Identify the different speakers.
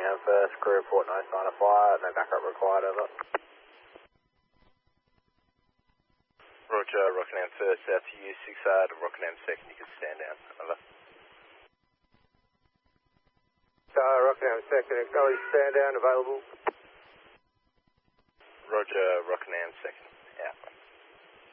Speaker 1: Rockingham first, crew report no sign of fire, no backup required, over.
Speaker 2: Roger, Rockingham first, out to you, 6 hard, Rockingham second, you can stand down, over.
Speaker 1: Rockingham second, acknowledge stand down, available.
Speaker 2: Roger, Rockingham second.